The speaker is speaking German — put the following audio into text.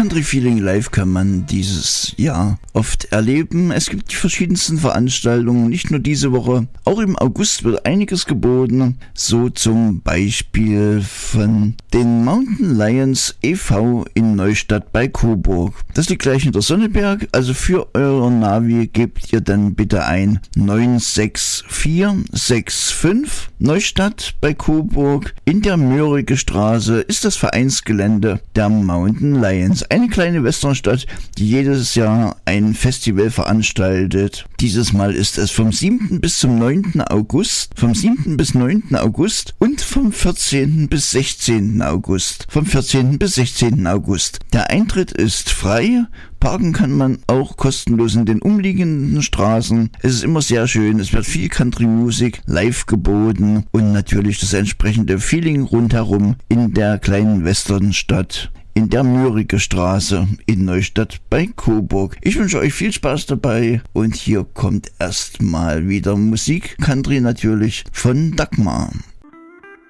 Country Feeling Live kann man dieses Jahr oft erleben. Es gibt die verschiedensten Veranstaltungen, nicht nur diese Woche. Auch im August wird einiges geboten. So zum Beispiel von den Mountain Lions e.V. in Neustadt bei Coburg. Das liegt gleich hinter Sonneberg. Also für euer Navi gebt ihr dann bitte ein 96465 Neustadt bei Coburg. In der Mörike Straße ist das Vereinsgelände der Mountain Lions. Eine kleine Westernstadt, die jedes Jahr ein Festival veranstaltet. Dieses Mal ist es vom 7. bis zum 9. August. Vom 7. bis 9. August und vom 14. bis 16. August. Vom 14. bis 16. August. Der Eintritt ist frei. Parken kann man auch kostenlos in den umliegenden Straßen. Es ist immer sehr schön. Es wird viel Country-Musik live geboten und natürlich das entsprechende Feeling rundherum in der kleinen Westernstadt. In der Mörike Straße in Neustadt bei Coburg. Ich wünsche euch viel Spaß dabei und hier kommt erstmal wieder Musik, Country natürlich, von Dagmar.